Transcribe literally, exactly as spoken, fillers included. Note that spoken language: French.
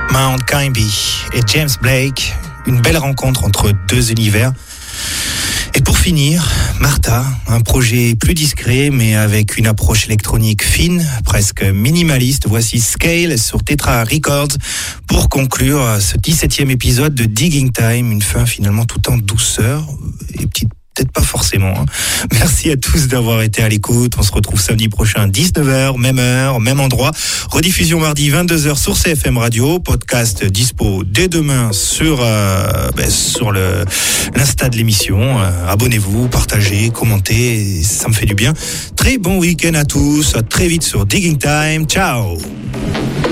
Mount Kimby et James Blake, une belle rencontre entre deux univers. Et pour finir, Martha, un projet plus discret mais avec une approche électronique fine, presque minimaliste. Voici Scale sur Tetra Records pour conclure ce dix-septième épisode de Digging Time, une fin finalement tout en douceur et petite peut-être pas forcément. Hein. Merci à tous d'avoir été à l'écoute. On se retrouve samedi prochain, dix-neuf heures, même heure, même endroit. Rediffusion mardi, vingt-deux heures sur C F M Radio. Podcast dispo dès demain sur, euh, ben, sur le, l'insta de l'émission. Euh, abonnez-vous, partagez, commentez. Ça me fait du bien. Très bon week-end à tous. À très vite sur Digging Time. Ciao!